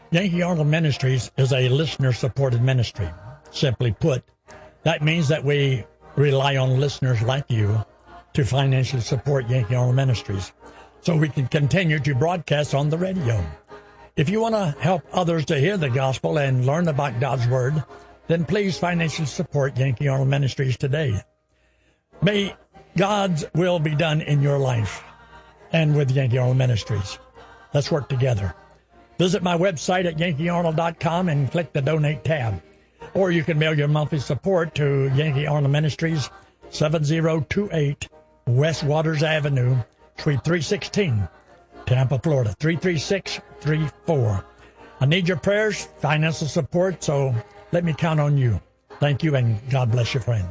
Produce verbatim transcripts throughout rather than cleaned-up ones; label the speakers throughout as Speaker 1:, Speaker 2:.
Speaker 1: Yankee Arnold Ministries is a listener-supported ministry. Simply put, that means that we rely on listeners like you to financially support Yankee Arnold Ministries so we can continue to broadcast on the radio. If you want to help others to hear the gospel and learn about God's Word, then please financially support Yankee Arnold Ministries today. May God's will be done in your life and with Yankee Arnold Ministries. Let's work together. Visit my website at yankee arnold dot com and click the Donate tab. Or you can mail your monthly support to Yankee Arnold Ministries, seven oh two eight West Waters Avenue, Suite three sixteen, Tampa, Florida, three three six three four. I need your prayers, financial support, so let me count on you. Thank you, and God bless you, friend.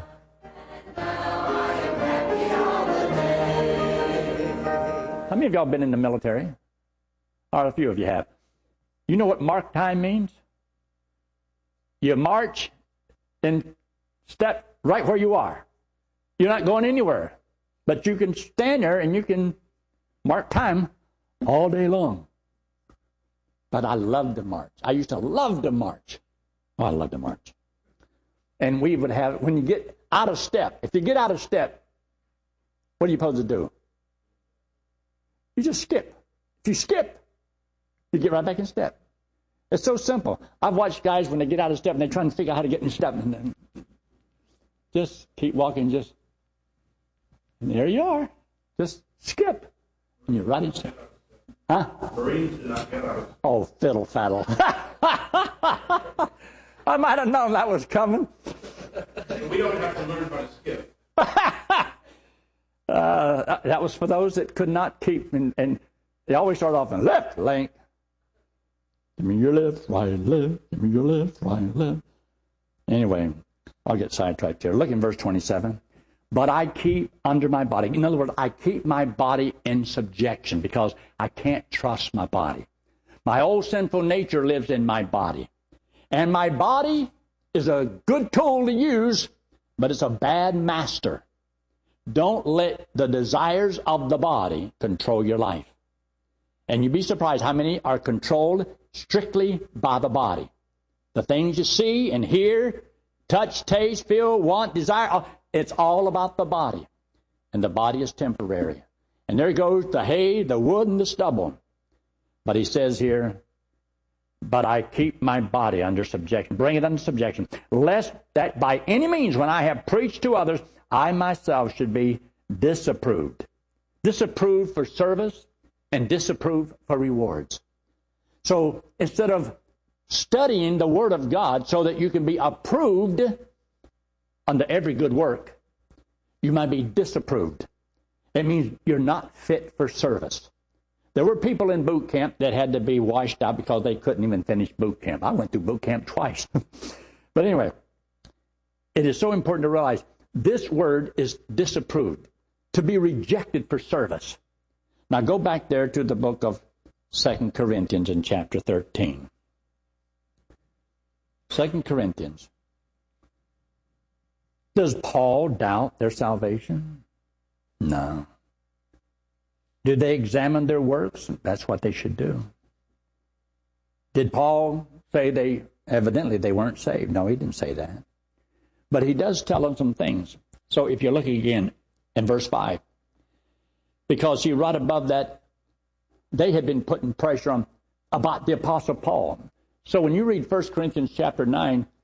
Speaker 2: How many of y'all been in the military? Or a few of you have. You know what mark time means? You march and step right where you are. You're not going anywhere. But you can stand there and you can mark time all day long. But I love to march. I used to love to march. Oh, I love to march. And we would have, when you get out of step, if you get out of step, what are you supposed to do? You just skip. If you skip, you get right back in step. It's so simple. I've watched guys when they get out of step and they try and figure out how to get in step. And then just keep walking, just, and there you are. Just skip. And you're right in step. Huh?
Speaker 3: Marines did not get out.
Speaker 2: Oh, fiddle faddle. I might have known that was coming.
Speaker 3: We don't have to learn how to skip.
Speaker 2: uh, that was for those that could not keep, and, and they always start off in left lane. Give me your left, right, left. Give me your left, right, left. Anyway, I'll get sidetracked here. Look in verse twenty-seven. But I keep under my body. In other words, I keep my body in subjection because I can't trust my body. My old sinful nature lives in my body. And my body is a good tool to use, but it's a bad master. Don't let the desires of the body control your life. And you'd be surprised how many are controlled strictly by the body. The things you see and hear, touch, taste, feel, want, desire, it's all about the body. And the body is temporary. And there goes the hay, the wood, and the stubble. But he says here, but I keep my body under subjection. Bring it under subjection. Lest that by any means, when I have preached to others, I myself should be disapproved. Disapproved for service and disapproved for rewards. So instead of studying the Word of God so that you can be approved unto every good work, you might be disapproved. It means you're not fit for service. There were people in boot camp that had to be washed out because they couldn't even finish boot camp. I went through boot camp twice. But anyway, it is so important to realize this word is disapproved, to be rejected for service. Now go back there to the book of Second Corinthians in chapter thirteen. Second Corinthians. Does Paul doubt their salvation? No. Did they examine their works? That's what they should do. Did Paul say they, evidently they weren't saved? No, he didn't say that. But he does tell them some things. So if you look again in verse five, because he right above that, they had been putting pressure on about the Apostle Paul. So when you read First Corinthians chapter nine,